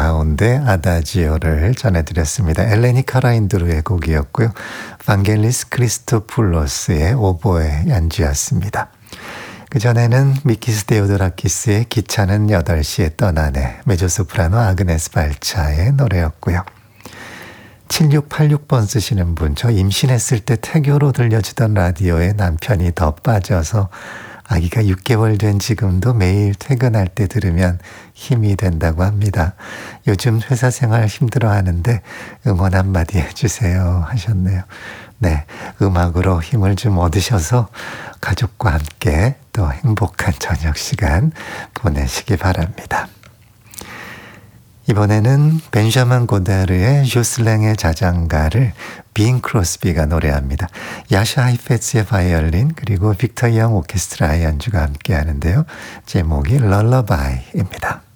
가운데 아다지오를 전해드렸습니다. 엘레니 카라인드루의 곡이었고요. 방겔리스 크리스토풀로스의 오보에 연주였습니다. 그전에는 미키스 데오도라키스의 기차는 8시에 떠나네, 메조소프라노 아그네스 발차의 노래였고요. 7686번 쓰시는 분, 저 임신했을 때 태교로 들려주던 라디오에 남편이 더 빠져서 아기가 6개월 된 지금도 매일 퇴근할 때 들으면 힘이 된다고 합니다. 요즘 회사 생활 힘들어하는데 응원 한마디 해주세요 하셨네요. 네, 음악으로 힘을 좀 얻으셔서 가족과 함께 또 행복한 저녁 시간 보내시기 바랍니다. 이번에는 벤자민 고다르의 조슬랭의 자장가를 빈 크로스비가 노래합니다. 야샤 하이페츠의 바이올린 그리고 빅터 영 오케스트라의 연주가 함께 하는데요. 제목이 럴러바이입니다.